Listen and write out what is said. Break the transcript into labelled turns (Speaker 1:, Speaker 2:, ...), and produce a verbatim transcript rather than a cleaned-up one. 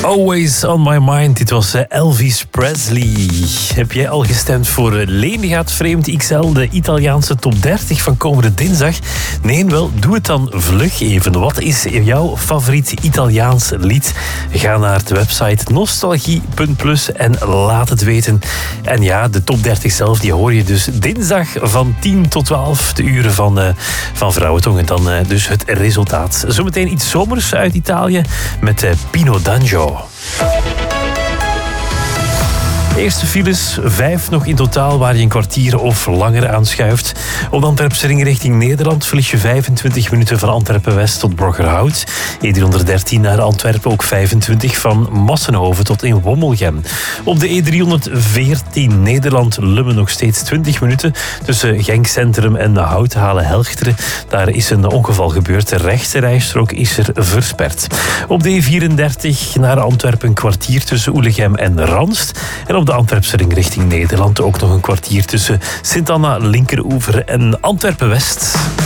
Speaker 1: Always on my mind. Dit was Elvis Presley. Heb jij al gestemd voor Leni gaat vreemd X L, de Italiaanse top dertig van komende dinsdag? Nee, wel, doe het dan vlug even. Wat is jouw favoriet Italiaans lied? Ga naar de website nostalgie punt plus en laat het weten. En ja, de top dertig zelf, die hoor je dus dinsdag van tien tot twaalf, de uren van, uh, van Vrouwentong. En dan uh, dus het resultaat. Zometeen iets zomers uit Italië met uh, Pino D'Angio. Eerste files, vijf nog in totaal, waar je een kwartier of langer aanschuift. Op de Antwerpse ring richting Nederland verlies je vijfentwintig minuten van Antwerpen-West tot Broggerhout. E driehonderddertien naar Antwerpen ook vijfentwintig van Massenhoven tot in Wommelgem. Op de E driehonderdveertien Nederland-Lummen nog steeds twintig minuten tussen Genk Centrum en Houthalen-Helchteren. Daar is een ongeval gebeurd. De rechte rijstrook is er versperd. Op de E vierendertig naar Antwerpen een kwartier tussen Oelegem en Ranst. En op de Antwerpse ring richting Nederland ook nog een kwartier tussen Sint-Anna, Linkeroever en Antwerpen-West.